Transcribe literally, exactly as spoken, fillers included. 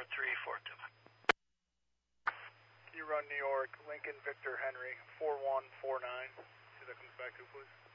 three four two. Can you run New York, Lincoln, Victor, Henry, four one four nine? See if that comes back to, please.